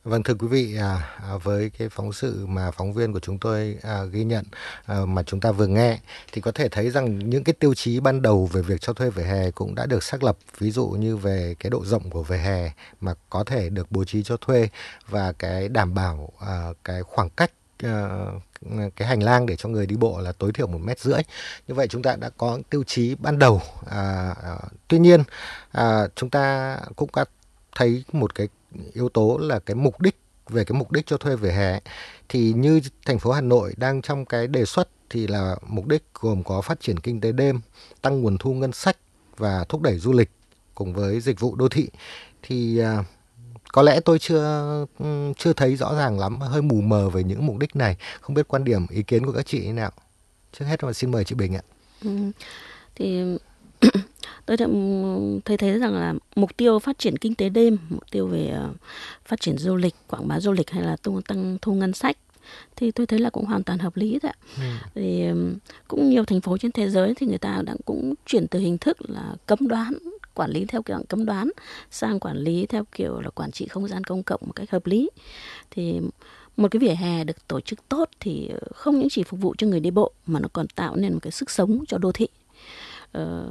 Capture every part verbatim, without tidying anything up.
Vâng, thưa quý vị, à, à, với cái phóng sự mà phóng viên của chúng tôi à, ghi nhận à, mà chúng ta vừa nghe thì có thể thấy rằng những cái tiêu chí ban đầu về việc cho thuê vỉa hè cũng đã được xác lập, ví dụ như về cái độ rộng của vỉa hè mà có thể được bố trí cho thuê và cái đảm bảo à, cái khoảng cách à, cái hành lang để cho người đi bộ là tối thiểu một mét rưỡi. Như vậy chúng ta đã có tiêu chí ban đầu. À, à, tuy nhiên à, chúng ta cũng đã thấy một cái yếu tố là cái mục đích, về cái mục đích cho thuê vỉa hè thì như thành phố Hà Nội đang trong cái đề xuất thì là mục đích gồm có phát triển kinh tế đêm, tăng nguồn thu ngân sách và thúc đẩy du lịch cùng với dịch vụ đô thị. Thì à, có lẽ tôi chưa chưa thấy rõ ràng lắm, hơi mù mờ về những mục đích này. Không biết quan điểm ý kiến của các chị thế nào. Trước hết là xin mời chị Bình ạ. Ừ, thì tôi đã thấy thấy rằng là mục tiêu phát triển kinh tế đêm, mục tiêu về uh, phát triển du lịch, quảng bá du lịch hay là tung tăng thu ngân sách thì tôi thấy là cũng hoàn toàn hợp lý đấy ạ. Ừ. Thì um, cũng nhiều thành phố trên thế giới thì người ta đã cũng chuyển từ hình thức là cấm đoán, quản lý theo kiểu cấm đoán sang quản lý theo kiểu là quản trị không gian công cộng một cách hợp lý. Thì một cái vỉa hè được tổ chức tốt thì không những chỉ phục vụ cho người đi bộ mà nó còn tạo nên một cái sức sống cho đô thị. Ờ,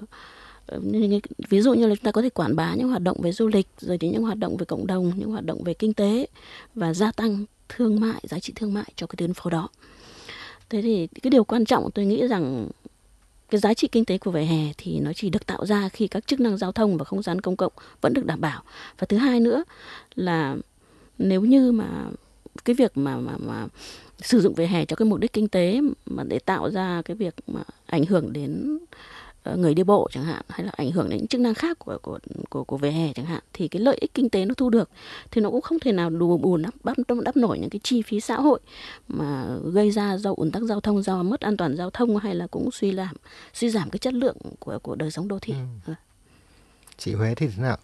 ví dụ như là chúng ta có thể quảng bá những hoạt động về du lịch, rồi đến những hoạt động về cộng đồng, những hoạt động về kinh tế và gia tăng thương mại, giá trị thương mại cho cái tuyến phố đó. Thế thì cái điều quan trọng tôi nghĩ rằng cái giá trị kinh tế của vỉa hè thì nó chỉ được tạo ra khi các chức năng giao thông và không gian công cộng vẫn được đảm bảo. Và thứ hai nữa là nếu như mà cái việc mà mà mà sử dụng vỉa hè cho cái mục đích kinh tế mà để tạo ra cái việc mà ảnh hưởng đến người đi bộ chẳng hạn, hay là ảnh hưởng đến những chức năng khác của của của của vỉa hè chẳng hạn, thì cái lợi ích kinh tế nó thu được thì nó cũng không thể nào đủ bù đắp đắp, đắp nổi những cái chi phí xã hội mà gây ra do ùn tắc giao thông, do mất an toàn giao thông, hay là cũng suy giảm suy giảm cái chất lượng của của đời sống đô thị. Ừ. Chị Huế thì thế nào?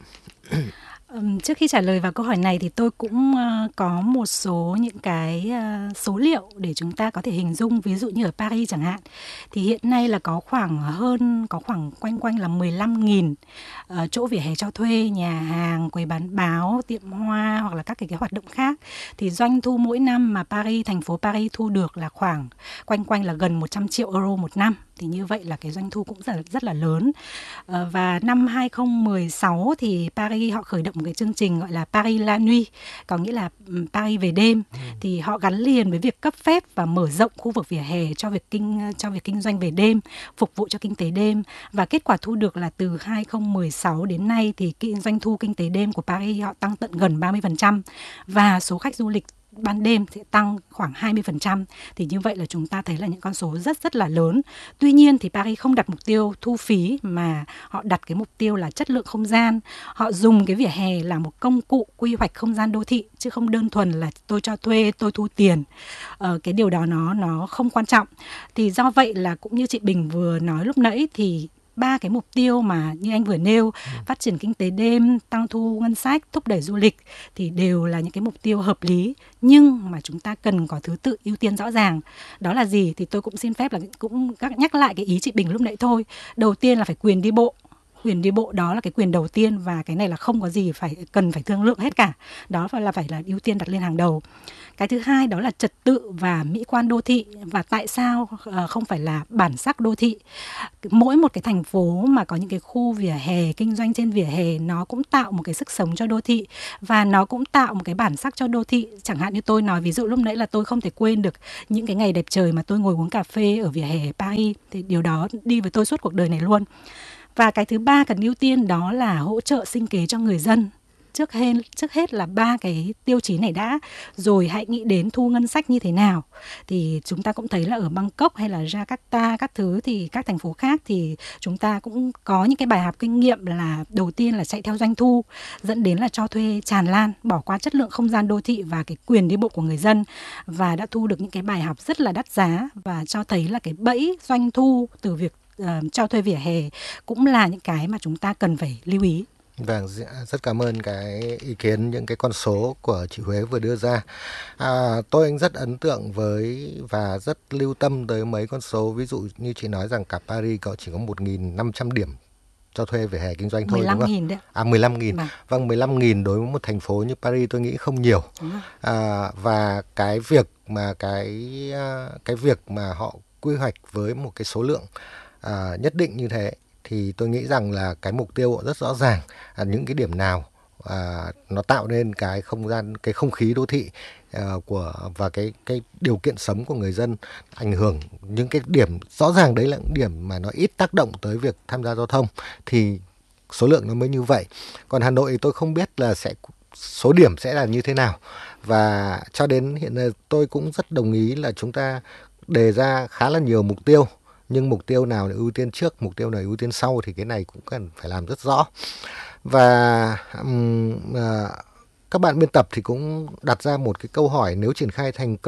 Trước khi trả lời vào câu hỏi này thì tôi cũng uh, có một số những cái uh, số liệu để chúng ta có thể hình dung. Ví dụ như ở Paris chẳng hạn, thì hiện nay là có khoảng hơn, có khoảng quanh quanh là mười lăm nghìn uh, chỗ vỉa hè cho thuê, nhà hàng, quầy bán báo, tiệm hoa hoặc là các cái, cái hoạt động khác. Thì doanh thu mỗi năm mà Paris, thành phố Paris thu được là khoảng quanh quanh là gần một trăm triệu euro một năm. Thì như vậy là cái doanh thu cũng rất là, rất là lớn. uh, Và năm hai không một sáu thì Paris họ khởi động một cái chương trình gọi là Paris la nuit, có nghĩa là Paris về đêm. Ừ. Thì họ gắn liền với việc cấp phép và mở rộng khu vực vỉa hè cho việc kinh cho việc kinh doanh về đêm, phục vụ cho kinh tế đêm. Và kết quả thu được là từ hai không một sáu đến nay thì doanh thu kinh tế đêm của Paris họ tăng tận gần ba mươi phần trăm và số khách du lịch ban đêm sẽ tăng khoảng hai mươi phần trăm. Thì như vậy là chúng ta thấy là những con số rất rất là lớn. Tuy nhiên thì Paris không đặt mục tiêu thu phí mà họ đặt cái mục tiêu là chất lượng không gian. Họ dùng cái vỉa hè là một công cụ quy hoạch không gian đô thị chứ không đơn thuần là tôi cho thuê, tôi thu tiền. Ờ, cái điều đó nó nó không quan trọng. Thì do vậy là cũng như chị Bình vừa nói lúc nãy thì ba cái mục tiêu mà như anh vừa nêu, phát triển kinh tế đêm, tăng thu ngân sách, thúc đẩy du lịch thì đều là những cái mục tiêu hợp lý, nhưng mà chúng ta cần có thứ tự ưu tiên rõ ràng. Đó là gì? Thì tôi cũng xin phép là cũng nhắc lại cái ý chị Bình lúc nãy thôi. Đầu tiên là phải quyền đi bộ. Quyền đi bộ đó là cái quyền đầu tiên và cái này là không có gì phải cần phải thương lượng hết cả. Đó là phải là ưu tiên đặt lên hàng đầu. Cái thứ hai đó là trật tự và mỹ quan đô thị. Và tại sao không phải là bản sắc đô thị? Mỗi một cái thành phố mà có những cái khu vỉa hè, kinh doanh trên vỉa hè, nó cũng tạo một cái sức sống cho đô thị và nó cũng tạo một cái bản sắc cho đô thị. Chẳng hạn như tôi nói ví dụ lúc nãy là tôi không thể quên được những cái ngày đẹp trời mà tôi ngồi uống cà phê ở vỉa hè Paris. Thì điều đó đi với tôi suốt cuộc đời này luôn. Và cái thứ ba cần ưu tiên đó là hỗ trợ sinh kế cho người dân. Trước hết, trước hết là ba cái tiêu chí này đã, rồi hãy nghĩ đến thu ngân sách như thế nào. Thì chúng ta cũng thấy là ở Bangkok hay là Jakarta các thứ thì các thành phố khác thì chúng ta cũng có những cái bài học kinh nghiệm là đầu tiên là chạy theo doanh thu, dẫn đến là cho thuê tràn lan, bỏ qua chất lượng không gian đô thị và cái quyền đi bộ của người dân, và đã thu được những cái bài học rất là đắt giá và cho thấy là cái bẫy doanh thu từ việc uh, cho thuê vỉa hè cũng là những cái mà chúng ta cần phải lưu ý. Vâng, rất cảm ơn cái ý kiến, những cái con số của chị Huế vừa đưa ra. À, tôi rất ấn tượng với và rất lưu tâm tới mấy con số. Ví dụ như chị nói rằng cả Paris có chỉ có một nghìn năm trăm điểm cho thuê vỉa hè kinh doanh thôi, mười lăm đúng không? nghìn đấy. À, mười lăm nghìn. Vâng. Vâng, mười lăm nghìn đối với một thành phố như Paris tôi nghĩ không nhiều. À, và cái việc mà cái cái việc mà họ quy hoạch với một cái số lượng à, nhất định như thế thì tôi nghĩ rằng là cái mục tiêu rất rõ ràng, à, những cái điểm nào à, nó tạo nên cái không gian, cái không khí đô thị à, của và cái cái điều kiện sống của người dân ảnh hưởng, những cái điểm rõ ràng đấy là những điểm mà nó ít tác động tới việc tham gia giao thông thì số lượng nó mới như vậy. Còn Hà Nội thì tôi không biết là sẽ số điểm sẽ là như thế nào, và cho đến hiện nay tôi cũng rất đồng ý là chúng ta đề ra khá là nhiều mục tiêu, nhưng mục tiêu nào là ưu tiên trước, mục tiêu nào ưu tiên sau thì cái này cũng cần phải làm rất rõ. Và um, à, các bạn biên tập thì cũng đặt ra một cái câu hỏi, nếu triển khai thành công